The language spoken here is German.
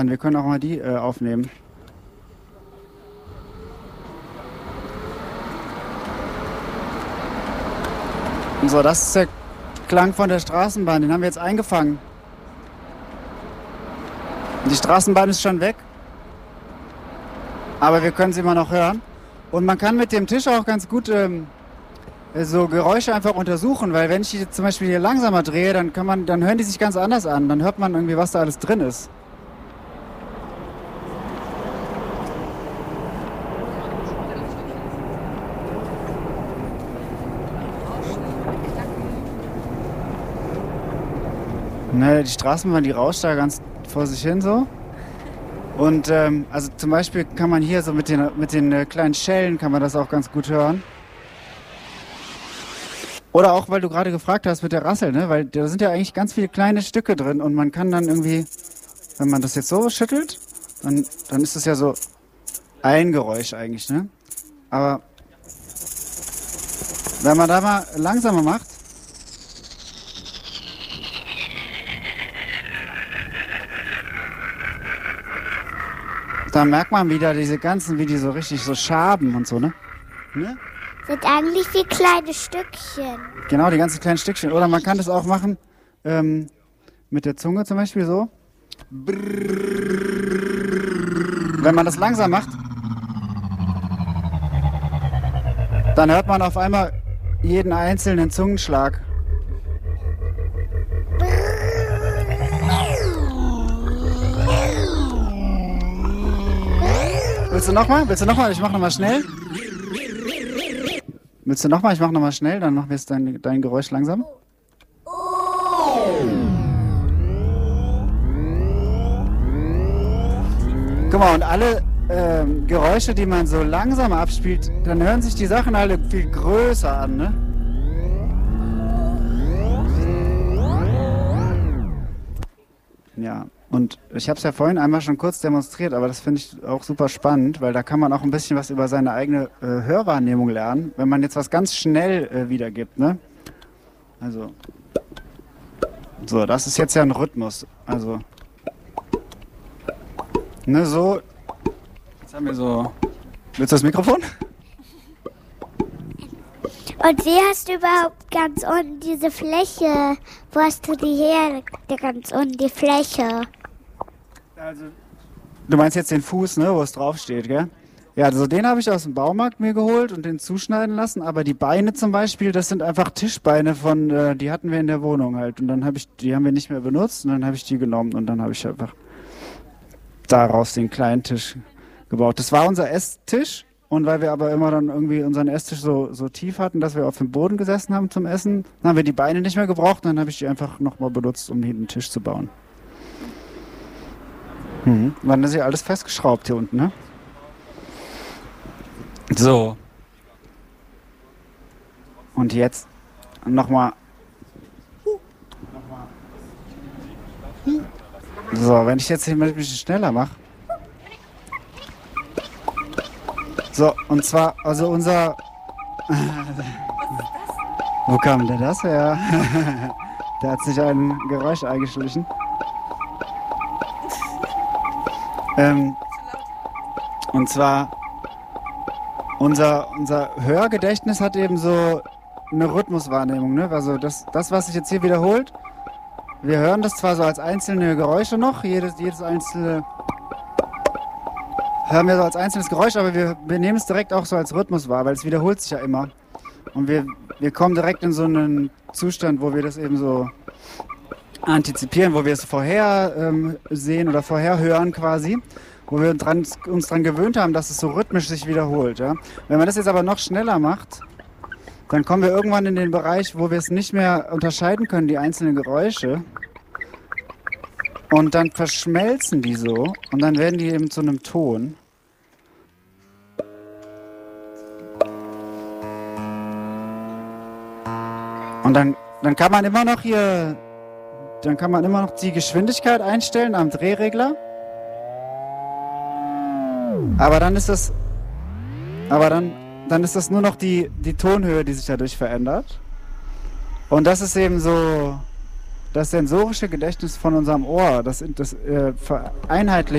Wir können auch mal die aufnehmen. So, das ist der Klang von der Straßenbahn. Den haben wir jetzt eingefangen. Die Straßenbahn ist schon weg. Aber wir können sie immer noch hören. Und man kann mit dem Tisch auch ganz gut so Geräusche einfach untersuchen, weil wenn ich die zum Beispiel hier langsamer drehe, dann hören die sich ganz anders an. Dann hört man irgendwie, was da alles drin ist. Ne, die Straßenbahn, die rauscht da ganz vor sich hin so. Und also zum Beispiel kann man hier so mit den kleinen Schellen kann man das auch ganz gut hören. Oder auch, weil du gerade gefragt hast mit der Rassel, ne? Weil da sind ja eigentlich ganz viele kleine Stücke drin und man kann dann irgendwie, wenn man das jetzt so schüttelt, dann ist das ja so ein Geräusch eigentlich, ne? Aber wenn man da mal langsamer macht, da merkt man wieder diese ganzen, wie die so richtig so schaben und so, ne? Ne? Sind eigentlich wie kleine Stückchen. Genau, die ganzen kleinen Stückchen. Oder man kann das auch machen mit der Zunge zum Beispiel so. Wenn man das langsam macht, dann hört man auf einmal jeden einzelnen Zungenschlag. Willst du nochmal? Ich mach nochmal schnell. Willst du nochmal? Ich mach nochmal schnell, dann machen wir jetzt dein Geräusch langsam. Guck mal, und alle Geräusche, die man so langsam abspielt, dann hören sich die Sachen alle viel größer an, ne? Ja, und ich habe es ja vorhin einmal schon kurz demonstriert, aber das finde ich auch super spannend, weil da kann man auch ein bisschen was über seine eigene Hörwahrnehmung lernen, wenn man jetzt was ganz schnell wiedergibt, ne? Also, so, das ist jetzt ja ein Rhythmus, also, ne, so, jetzt haben wir so, willst du das Mikrofon? Und wie hast du überhaupt ganz unten diese Fläche? Wo hast du die her? Ganz unten die Fläche. Also, du meinst jetzt den Fuß, ne, wo es draufsteht, gell? Ja, also den habe ich aus dem Baumarkt mir geholt und den zuschneiden lassen, aber die Beine zum Beispiel, das sind einfach Tischbeine die hatten wir in der Wohnung halt und dann die haben wir nicht mehr benutzt und dann habe ich die genommen und dann habe ich einfach daraus den kleinen Tisch gebaut. Das war unser Esstisch. Und weil wir aber immer dann irgendwie unseren Esstisch so tief hatten, dass wir auf dem Boden gesessen haben zum Essen, dann haben wir die Beine nicht mehr gebraucht, dann habe ich die einfach nochmal benutzt, um hier den Tisch zu bauen. Dann ist ja alles festgeschraubt hier unten, ne? So. Und jetzt nochmal. So, wenn ich jetzt hier mal ein bisschen schneller mache. So, und zwar, also unser... Wo kam denn das her? Da hat sich ein Geräusch eingeschlichen. Und zwar, unser Hörgedächtnis hat eben so eine Rhythmuswahrnehmung, ne? Also das, was sich jetzt hier wiederholt, wir hören das zwar so als einzelne Geräusche noch, jedes einzelne... hören wir so als einzelnes Geräusch, aber wir nehmen es direkt auch so als Rhythmus wahr, weil es wiederholt sich ja immer. Und wir kommen direkt in so einen Zustand, wo wir das eben so antizipieren, wo wir es vorher sehen oder vorher hören quasi, wo wir uns dran gewöhnt haben, dass es so rhythmisch sich wiederholt. Ja? Wenn man das jetzt aber noch schneller macht, dann kommen wir irgendwann in den Bereich, wo wir es nicht mehr unterscheiden können, die einzelnen Geräusche. Und dann verschmelzen die so und dann werden die eben zu einem Ton. Und dann kann man immer noch die Geschwindigkeit einstellen am Drehregler. Aber dann ist das nur noch die Tonhöhe, die sich dadurch verändert. Und das ist eben so das sensorische Gedächtnis von unserem Ohr. Das vereinheitlicht